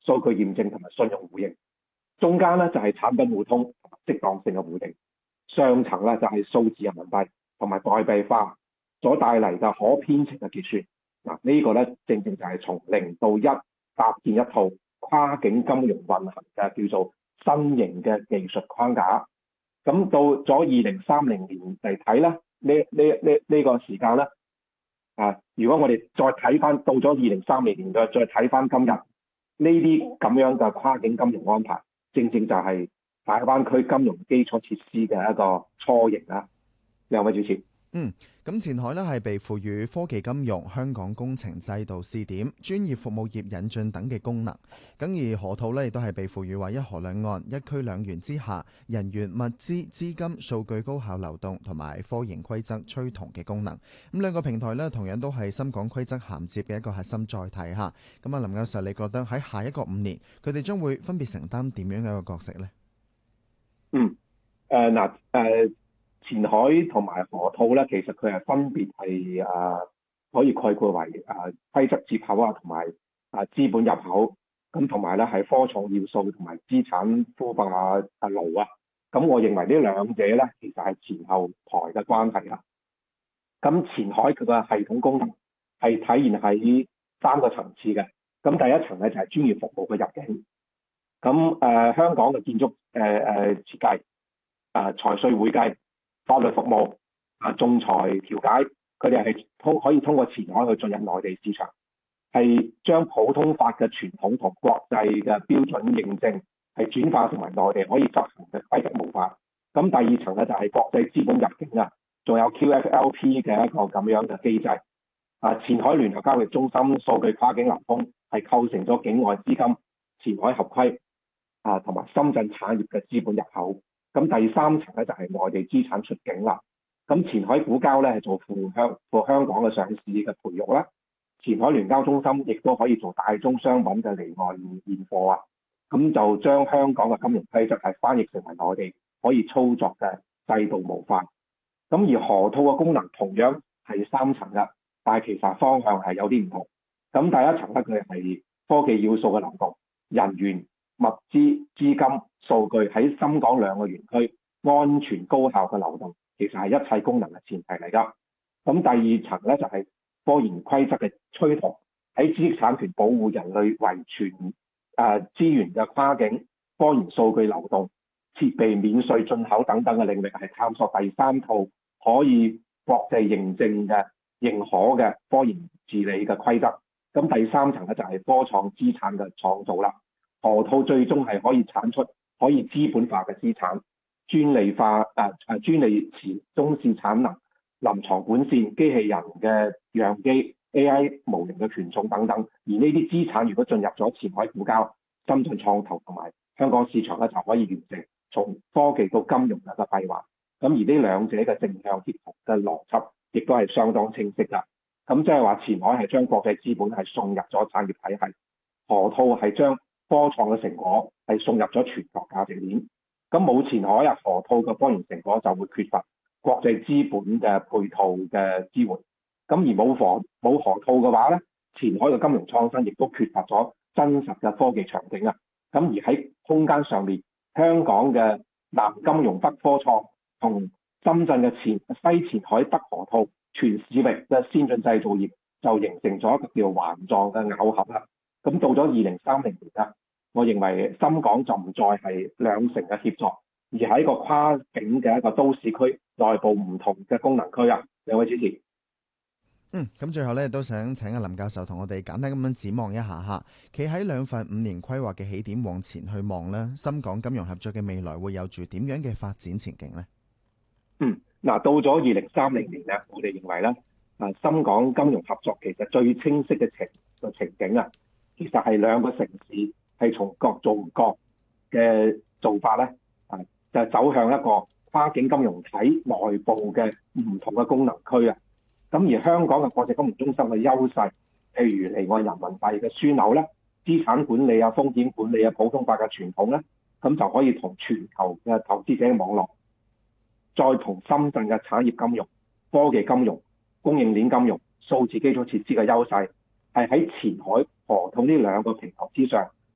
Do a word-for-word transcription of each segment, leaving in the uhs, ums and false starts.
數據驗證同埋信用互認。中間咧就係產品互通同埋適當性嘅互認。上層咧就係數字人民幣同埋代幣化所帶嚟嘅可編程嘅結算。嗱，呢個咧正正就係從零到一搭建一套跨境金融運行嘅叫做新型嘅技術框架。咁到咗二零三零年嚟睇咧，呢呢呢呢個時間咧，啊，如果我哋再睇翻到咗二零三零年再再睇翻今日呢啲咁樣嘅跨境金融安排，正正就係大灣區金融基礎設施嘅一個雛形啦。兩位主持。 嗯，咁前海呢係被賦予科技金融、香港工程制度試點、專業服務業引進等嘅功能。咁而河套呢亦都係被賦予話一河兩岸、一區兩園之下，人員、物資、資金、數據高效流動同埋科研規則趨同嘅功能。咁兩個平台呢，同樣都係深港規則銜接嘅一個核心載體嚇。咁啊，林教授，你覺得喺下一個五年，佢哋將會分別承擔點樣嘅一個角色呢？ 嗯，誒嗱誒。前海同埋河套咧，其實佢係分別係誒、呃、可以概括為誒、呃、規則接口啊，同埋誒資本入口，咁同埋咧係科創要素同埋資產孵化啊路啊。咁我認為呢兩者咧，其實係前後台嘅關係啦。咁前海佢嘅系統功能係體現喺三個層次嘅。咁第一層咧就係專業服務嘅入境。咁誒、呃、香港嘅建築誒誒、呃、設計、誒、呃、財稅會計、法律服務、啊仲裁調解，佢哋係通可以通過前海去進入內地市場，係將普通法嘅傳統同國際嘅標準認證係轉化成為內地可以執行嘅規則模塊。咁第二層咧就係國際資本入境啊，仲有 Q F L P 嘅一個咁樣嘅機制。啊，前海聯合交易中心數據跨境流通係構成咗境外資金、前海合規啊，同埋深圳產業嘅資本入口。咁第三層咧就係內地資產出境啦。咁前海股交咧係做赴香赴香港嘅上市嘅培育啦。前海聯交中心亦都可以做大宗商品嘅離岸現貨啊。咁就將香港嘅金融規則係翻譯成為內地可以操作嘅制度模塊。咁而河套嘅功能同樣係三層嘅，但係其實方向係有啲唔同。咁第一層咧佢係科技要素嘅流動，人員、物資、資金、數據喺深港兩個園區安全高效嘅流動，其實係一切功能嘅前提嚟㗎。咁第二層咧就係科研規則嘅趨同，喺知識產權保護、人類遺傳誒資源嘅跨境科研數據流動、設備免稅進口等等嘅領域，係探索第三套可以國際認證嘅認可嘅科研治理嘅規則。咁第三層咧就係科創資產嘅創造啦。河套最終係可以產出可以資本化嘅資產、專利化誒誒、啊、專利前中試產能、臨床管線、機器人嘅樣機、A I 模型嘅權重等等。而呢啲資產如果進入咗前海股交、深圳創投同埋香港市場咧，就可以完成從科技到金融嘅閉環。咁而呢兩者嘅正向協同嘅邏輯，亦都係相當清晰㗎。咁即係話前海係將國際資本係送入咗產業體系，河套係將科創嘅成果係送入咗全球價值鏈。咁冇前海啊，河套嘅科研成果就會缺乏國際資本嘅配套嘅支援。咁而冇河冇河套嘅話咧，前海嘅金融創新亦都缺乏咗真實嘅科技場景啊。咁而喺空間上面，香港嘅南金融北科創同深圳嘅前西前海北河套全市域嘅先進製造業就形成咗一個叫環狀嘅咬合啦。咁到咗二零三零年啦，我認為深港就唔再係兩城嘅協作，而係一個跨境嘅一個都市區內部唔同嘅功能區啊。兩位主持。 嗯，咁最後咧都想請阿林教授同我哋簡單咁樣展望一下嚇，企喺兩份五年規劃嘅起點往前去望咧，深港金融合作嘅未來會有住點樣嘅發展前景呢？ 嗯，嗱，到咗二零三零年咧，我哋認為咧，啊深港金融合作其實最清晰嘅情個情景啊，其實係兩個城市係從各做各嘅做法咧，啊就走向一個跨境金融體內部嘅唔同嘅功能區啊。咁而香港嘅國際金融中心嘅優勢，譬如離岸人民幣嘅樞紐咧，資產管理啊、風險管理啊、普通法嘅傳統咧，咁就可以同全球嘅投資者嘅網絡，再同深圳嘅產業金融、科技金融、供應鏈金融、數字基礎設施嘅優勢，係喺前海河套呢兩個平台之上，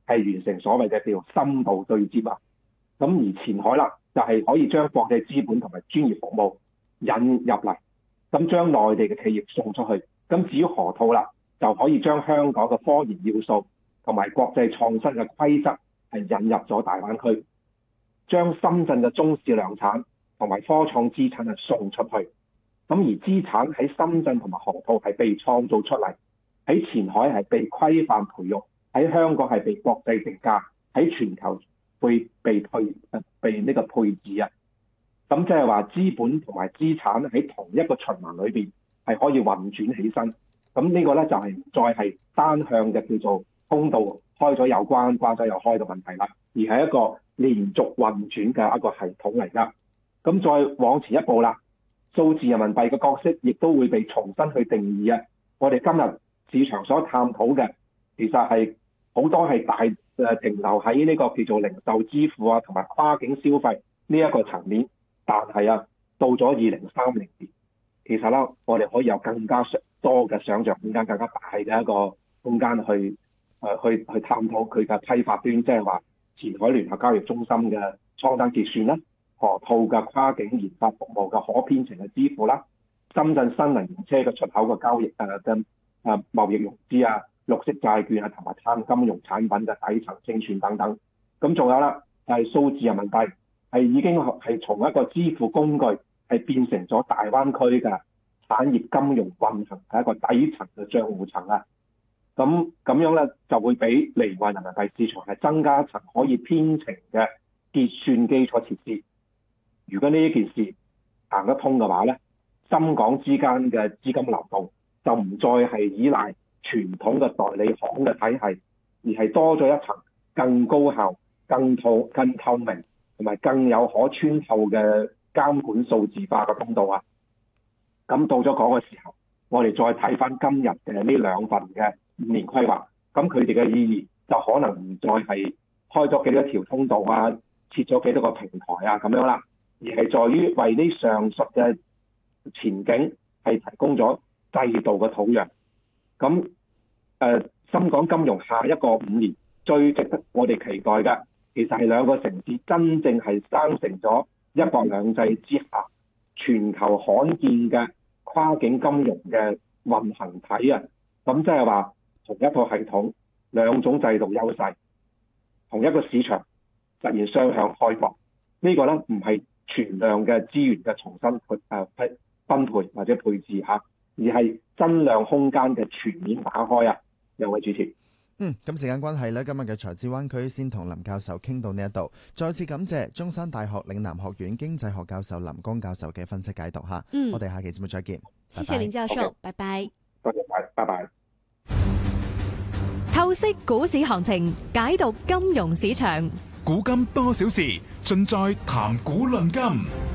係完成所謂嘅叫做深度對接啊。咁而前海啦，就係、是、可以將國際資本同埋專業服務引入嚟，咁將內地嘅企業送出去。咁至於河套啦，就可以將香港嘅科研要素同埋國際創新嘅規則係引入咗大灣區，將深圳嘅中小量產同埋科創資產係送出去。咁而資產喺深圳同埋河套係被創造出嚟，喺前海係被規範培育，喺香港係被國際定價，喺全球會被配被呢個配置啊。咁即係話資本同埋資產喺同一個循環裏邊係可以運轉起身。咁呢個咧就係唔再係單向嘅叫做通道開咗又關，關咗又開嘅問題啦，而係一個連續運轉嘅一個系統嚟㗎。咁再往前一步啦，數字人民幣嘅角色亦都會被重新去定義啊！我哋今日市場所探討嘅其實係好多係大誒停留喺呢個叫做零售支付啊同埋跨境消費呢一個層面，但係啊到咗二零三零年，其實啦我哋可以有更加多嘅想像空間，更加大嘅一個空間去誒、呃、去去探討佢嘅批發端，即係話前海聯合交易中心嘅倉單結算啦，河套嘅跨境研發服務嘅可編程嘅支付啦，深圳新能源車嘅出口嘅交易誒嘅誒貿易融資啊、綠色債券啊同埋碳金融產品嘅底層清算等等。咁仲有啦，就係、是、數字人民幣係已經係從一個支付工具係變成咗大灣區嘅產業金融運行嘅一個底層嘅帳戶層啊。咁咁樣咧就會俾離岸人民幣市場係增加一層可以編程嘅結算基礎設施。如果呢一件事行得通嘅話咧，深港之間嘅資金流動就唔再係依賴傳統嘅代理行嘅體系，而係多咗一層更高效、更透、更透明同埋更有可穿透嘅監管數字化嘅通道啊！咁到咗嗰個時候，我哋再睇翻今日嘅呢兩份嘅五年規劃，咁佢哋嘅意義就可能唔再係開咗幾多條通道啊，設咗幾多個平台啊咁樣啦，而係在於為呢上述嘅前景係提供咗制度嘅土壤。咁誒、呃，深港金融下一個五年最值得我哋期待嘅，其實係兩個城市真正係生成咗一國兩制之下全球罕見嘅跨境金融嘅運行體啊！咁即係話同一個系統、兩種制度優勢、同一個市場實現雙向開放，呢個咧唔係全量嘅資源嘅重新配誒分分配或者配置嚇，而係增量空間嘅全面打開啊！兩位主持。 嗯，咁時間關係咧，今日嘅財智灣區先同林教授傾到呢一度，再次感謝中山大學嶺南學院經濟學教授林光教授嘅分析解讀吓。嗯，我哋下期節目再見。 謝謝林教授，拜拜。 多謝晒，拜拜。 透析股市行情，解讀金融市場， 古今多少事，盡在談股論金。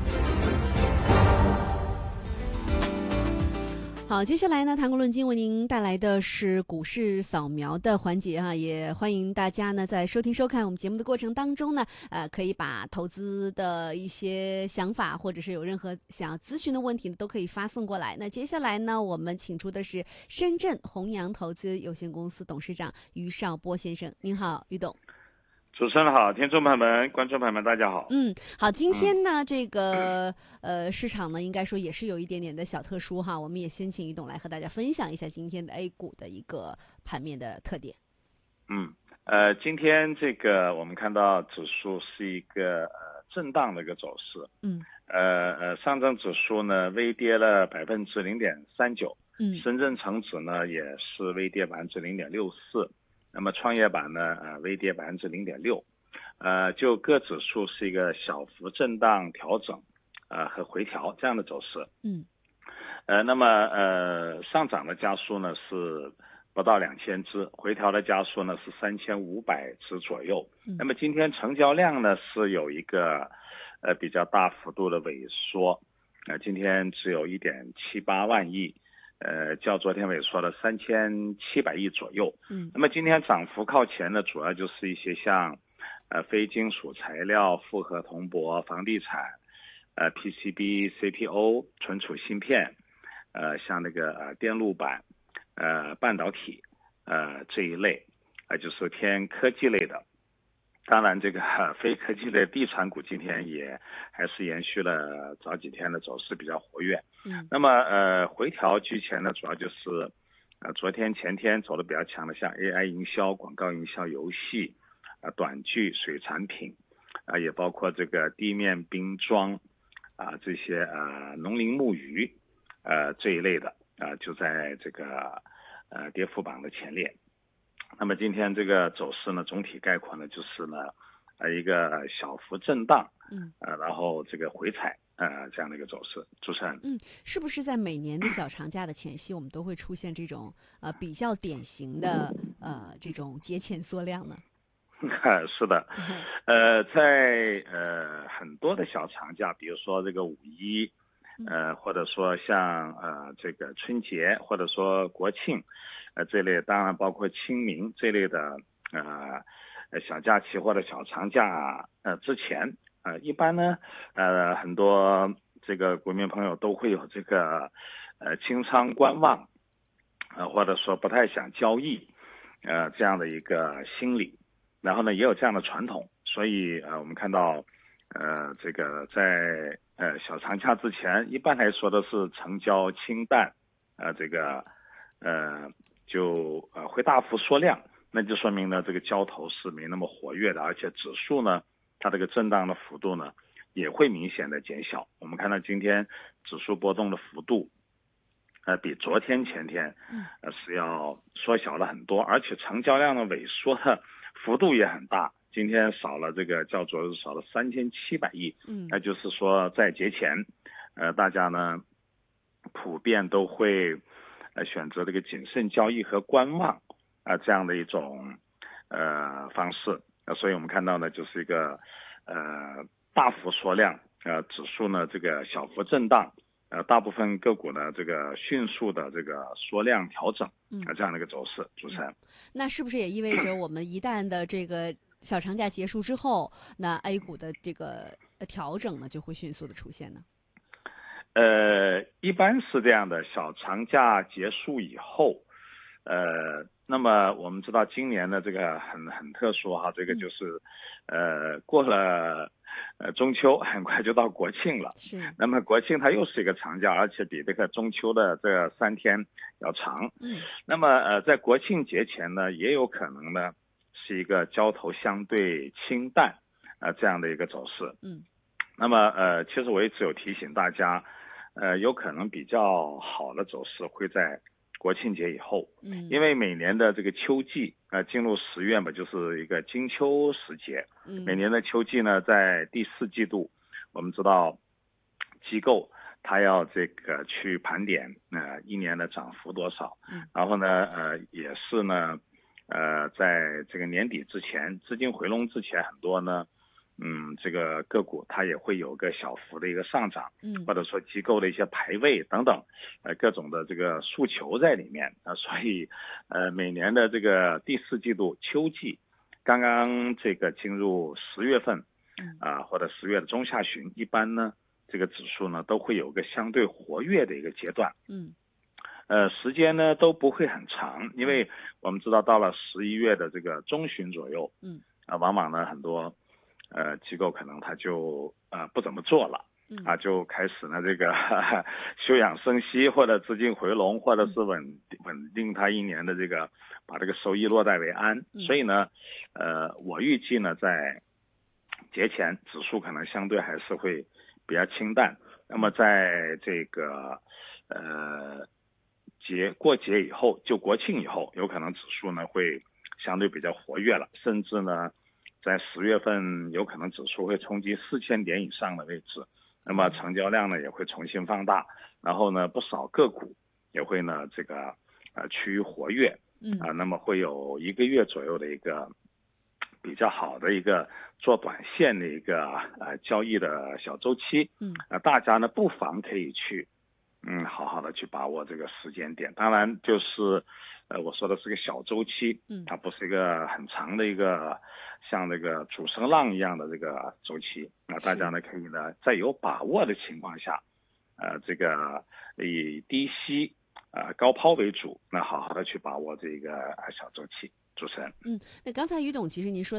好，接下來呢，談股論金為您帶來的是股市掃描的環節哈，也歡迎大家呢在收聽收看我們節目的過程當中呢，呃，可以把投資的一些想法，或者是有任何想要諮詢的問題，都可以發送過來。那接下來呢，我們請出的是深圳弘陽投資有限公司董事長余少波先生，您好，余董。 主持人好，聽眾朋友們、觀眾朋友們，大家好。 嗯，好，今天呢，嗯、這個呃市場呢，應該說也是有一點點的小特殊哈。我們也先請余董來和大家分享一下今天的 A 股的一個盤面的特點。 嗯，呃，今天這個我們看到指數是一個呃震盪的一個走勢。嗯，呃呃，上證指數呢微跌了百分之零點三九。嗯，深圳成指呢也是微跌百分之零點六四。那麼創業板呢，呃，微跌百分之零點六，呃，就各指數是一個小幅震盪調整，呃，和回調這樣的走勢。嗯，呃，那麼呃，上漲的家數呢是不到兩千隻，回調的家數呢是三千五百隻左右。嗯，那麼今天成交量呢是有一個呃比較大幅度的萎縮，呃，今天只有一點七八萬億。呃，較昨天萎縮了三千七百億左右。嗯，那麼今天漲幅靠前的主要就是一些像，呃，非金屬材料、複合銅箔、房地產，呃 ，P C B、C P O、存儲芯片，呃，像那個呃電路板，呃，半導體，呃這一類， 呃，就是偏科技类的。当然，这个非科技类地产股今天也还是延续了早几天的走势比较活跃。 嗯， 那么呃，回调居前呢，主要就是呃昨天前天走的比较强的，像 A I 营销、广告营销、游戏啊、呃、短剧、水产品啊、呃，也包括这个地面冰装啊、呃、这些呃农林牧渔呃这一类的啊、呃，就在这个呃跌幅榜的前列。那么今天这个走势呢，总体概括呢就是呢，呃一个小幅震荡， 嗯， 呃然后这个回踩，呃这样的一个走势。主持人， 嗯，是不是在每年的小长假的前夕，我们都会出现这种呃比较典型的呃这种节前缩量呢？ 是的，呃，在呃很多的小长假，比如说这个五一，呃，或者说像呃这个春节，或者说国庆，呃这类，当然包括清明这类的呃小假期或者小长假呃之前，呃一般呢呃很多这个股民朋友都会有这个呃清仓观望，呃或者说不太想交易，呃这样的一个心理。然后呢，也有这样的传统，所以呃，我们看到，呃，这个在呃小长假之前，一般来说都是成交清淡，呃，这个呃就呃会大幅缩量，那就说明呢这个交投是没那么活跃的，而且指数呢，它这个震荡的幅度呢也会明显的减小。我们看到今天指数波动的幅度，呃，比昨天前天呃是要缩小了很多，而且成交量的萎缩的幅度也很大，今天少了这个较昨日少了三千七百亿， 嗯， 那就是说在节前，呃，大家呢普遍都会呃选择这个谨慎交易和观望啊、呃、这样的一种呃方式，呃，所以我们看到呢就是一个呃大幅缩量，呃指数呢这个小幅震荡。呃，大部分个股呢，这个迅速的这个缩量调整， 嗯， 呃，这样的一个走势，主持人。 那是不是也意味着我们一旦的这个小长假结束之后，那 A 股的这个调整呢就会迅速的出现呢？ 呃，一般是这样的，小长假结束以后，呃，那么我们知道今年的这个很很特殊哈，这个就是，呃，过了。呃，中秋很快就到国庆了， 是。 那么国庆它又是一个长假，而且比这个中秋的这三天要长。 嗯。 那么呃，在国庆节前呢，也有可能呢是一个交投相对清淡啊、呃、这样的一个走势。 嗯。 那么呃，其实我一直有提醒大家，呃，有可能比较好的走势会在国庆节以后。 嗯。 因为每年的这个秋季啊、呃，进入十月嘛，就是一个金秋时节。 嗯。 每年的秋季呢，在第四季度，我们知道机构它要这个去盘点呃一年的涨幅多少。 嗯。 然后呢，呃，也是呢，呃，在这个年底之前，资金回笼之前，很多呢。嗯，这个个股它也会有个小幅的一个上涨， 嗯， 或者说机构的一些排位等等，呃，各种的这个诉求在里面啊、呃，所以，呃，每年的这个第四季度秋季，刚刚这个进入十月份，啊、呃，或者十月的中下旬，一般呢，这个指数呢都会有个相对活跃的一个阶段， 嗯， 呃，时间呢都不会很长，因为我们知道到了十一月的这个中旬左右， 嗯， 啊、呃，往往呢很多。呃，机构可能他就呃不怎么做了，啊，就开始呢这个哈哈休养生息，或者资金回笼，或者是稳稳定他一年的这个把这个收益落袋为安。所以呢，呃，我预计呢在节前指数可能相对还是会比较清淡。那么在这个呃节过节以后，就国庆以后，有可能指数呢会相对比较活跃了，甚至呢。在十月份，有可能指数会冲击四千点以上的位置，那么成交量呢也会重新放大，然后呢不少个股也会呢这个呃趋于活跃， 嗯啊、呃，那么会有一个月左右的一个比较好的一个做短线的一个呃交易的小周期， 嗯， 呃大家呢不妨可以去嗯好好的去把握这个时间点，当然就是。呃，我说的是个小周期， 嗯， 它不是一个很长的一个像那个主升浪一样的这个周期。那大家呢可以呢在有把握的情况下，呃，这个以低吸、呃高抛为主，那好好的去把握这个小周期。 主持人。 嗯，那刚才于董其实您说